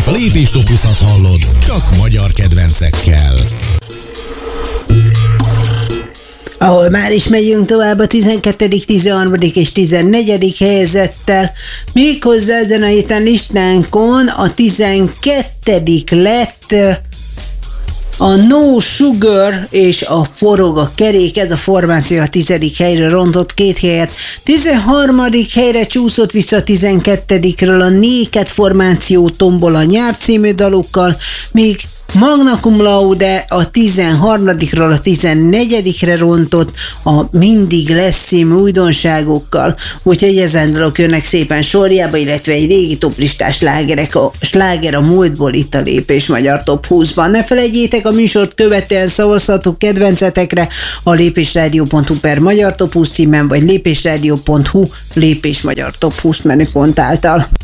A Lépés Top 20-at hallod, csak magyar kedvencekkel. Ahol már is megyünk tovább a 12., 13. és 14. helyezettel. Méghozzá ezen a héten listánkon a 12. lett a No Sugar és a Forog a kerék, ez a formáció a 10. helyre rontott 2 helyet. 13. helyre csúszott vissza a 12-ről a Naked formáció tombol a Nyár című dalukkal, míg Magna Cum Laude a 13-ról a 14-re rontott a Mindig lesz című újdonságokkal, úgyhogy ezen dalok jönnek szépen sorjába, illetve egy régi toplistás sláger a múltból itt a Lépés Magyar Top 20-ban. Ne felejtjétek, a műsort követően szavazhatok kedvencetekre a lépésradio.hu/Magyar Top 20 címen, vagy lépésradio.hu Lépés Magyar Top 20 menüpont által.